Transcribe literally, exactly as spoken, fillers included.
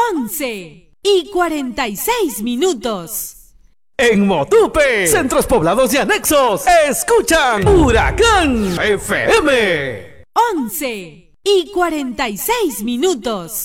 once y cuarenta y seis minutos. En Motupe, centros poblados y anexos, escuchan Huracán F M. once y cuarenta y seis minutos.